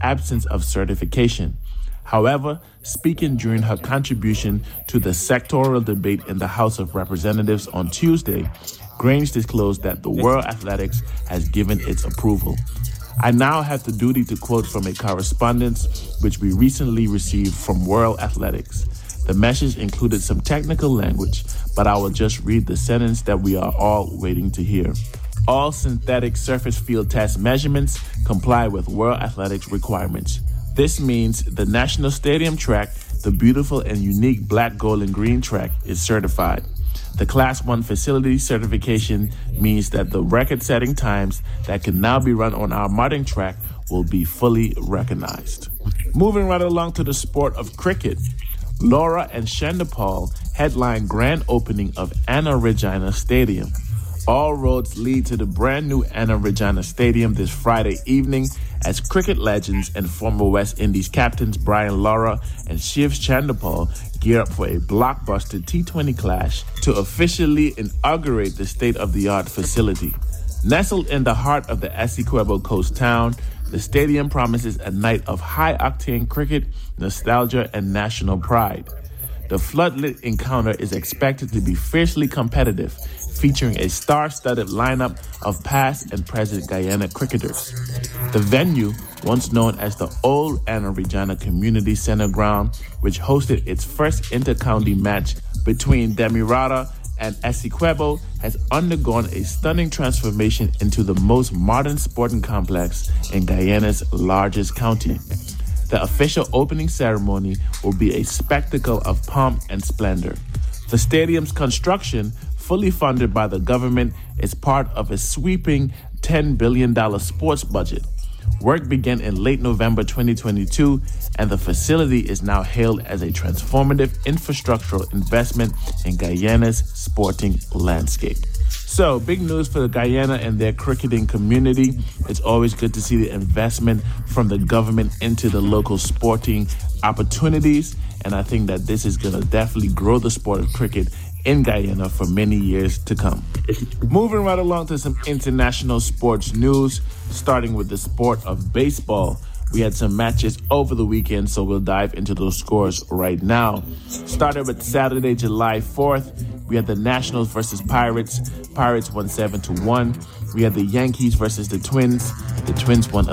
absence of certification. However, speaking during her contribution to the sectoral debate in the House of Representatives on Tuesday, Grange disclosed that the World Athletics has given its approval. I now have the duty to quote from a correspondence which we recently received from World Athletics. The message included some technical language, but I will just read the sentence that we are all waiting to hear. All synthetic surface field test measurements comply with World Athletics requirements. This means the National Stadium track, the beautiful and unique black, gold, and green track, is certified. The Class 1 facility certification means that the record-setting times that can now be run on our modern track will be fully recognized. Moving right along to the sport of cricket, Laura and Shandapal headline grand opening of Anna Regina Stadium. All roads lead to the brand new Anna Regina Stadium this Friday evening as cricket legends and former West Indies captains Brian Lara and Shiv Chandapal gear up for a blockbuster T20 clash to officially inaugurate the state-of-the-art facility. Nestled in the heart of the Essequibo Coast town, the stadium promises a night of high-octane cricket, nostalgia, and national pride. The floodlit encounter is expected to be fiercely competitive, featuring a star-studded lineup of past and present Guyana cricketers. The venue, once known as the Old Anna Regina Community Center Ground, which hosted its first inter-county match between Demirara and Essequibo, has undergone a stunning transformation into the most modern sporting complex in Guyana's largest county. The official opening ceremony will be a spectacle of pomp and splendor. The stadium's construction, fully funded by the government, is part of a sweeping $10 billion sports budget. Work began in late November 2022, and the facility is now hailed as a transformative infrastructural investment in Guyana's sporting landscape. So, big news for the Guyana and their cricketing community. It's always good to see the investment from the government into the local sporting opportunities, and I think that this is going to definitely grow the sport of cricket in Guyana for many years to come. Moving right along to some international sports news, starting with the sport of baseball. We had some matches over the weekend, so we'll dive into those scores right now. Started with Saturday, July 4th. We had the Nationals versus Pirates. Pirates won 7-1. We had the Yankees versus the Twins. The Twins won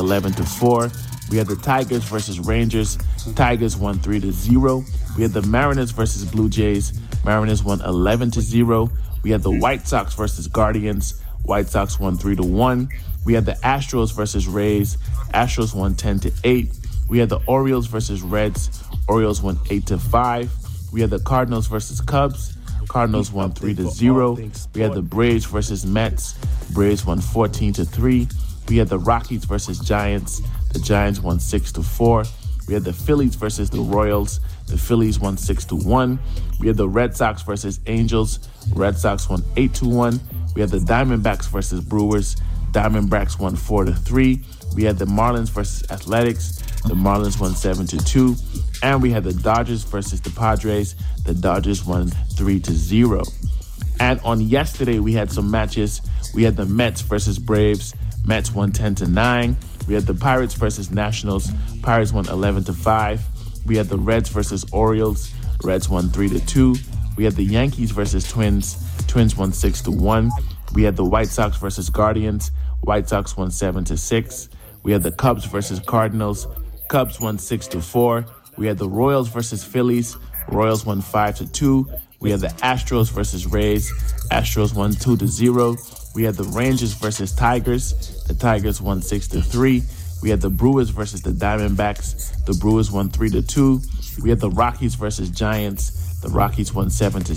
11-4. We had the Tigers versus Rangers. Tigers won 3-0. We had the Mariners versus Blue Jays. Mariners won 11-0. We had the White Sox versus Guardians. White Sox won 3-1. We had the Astros versus Rays. Astros won 10-8. We had the Orioles versus Reds. Orioles won 8-5. We had the Cardinals versus Cubs. Cardinals won 3-0. We had the Braves versus Mets. Braves won 14-3. We had the Rockies versus Giants. The Giants won 6-4. We had the Phillies versus the Royals. The Phillies won 6-1. We had the Red Sox versus Angels. Red Sox won 8-1. We had the Diamondbacks versus Brewers. Diamondbacks won 4-3. We had the Marlins versus Athletics. The Marlins won 7-2. And we had the Dodgers versus the Padres. The Dodgers won 3-0. And on yesterday, we had some matches. We had the Mets versus Braves. Mets won 10-9. We had the Pirates versus Nationals. Pirates won 11-5. We had the Reds versus Orioles. Reds won 3-2. We had the Yankees versus Twins. Twins won 6-1. We had the White Sox versus Guardians. White Sox won 7-6. We had the Cubs versus Cardinals. Cubs won 6-4. We had the Royals versus Phillies. Royals won 5-2. We had the Astros versus Rays. Astros won 2-0. We had the Rangers versus Tigers. The Tigers won 6-3. We had the Brewers versus the Diamondbacks. The Brewers won 3-2. We had the Rockies versus Giants. The Rockies won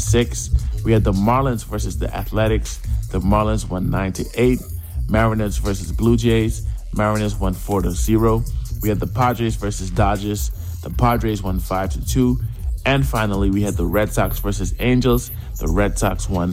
7-6. We had the Marlins versus the Athletics. The Marlins won 9-8. Mariners versus Blue Jays. Mariners won 4-0. We had the Padres versus Dodgers. The Padres won 5-2. And finally, we had the Red Sox versus Angels. The Red Sox won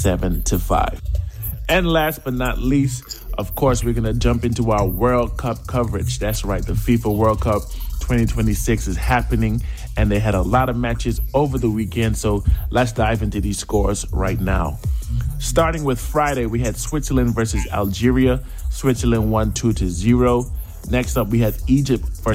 7-5. And last but not least, of course, we're going to jump into our World Cup coverage. That's right, the FIFA World Cup 2026 is happening, and they had a lot of matches over the weekend, so let's dive into these scores right now. Starting with Friday, we had Switzerland versus Algeria. Switzerland won 2-0. Next up, we had Egypt versus